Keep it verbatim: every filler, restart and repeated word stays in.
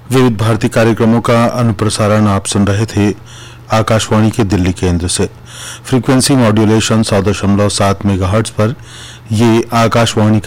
विविध भारती कार्यक्रमों का अनुप्रसारण आप सुन रहे थे आकाशवाणी के दिल्ली केंद्र से। फ्रीक्वेंसी मॉड्यूलेशन सौ दशमलव सात मेगाहर्ट्ज पर ये आकाशवाणी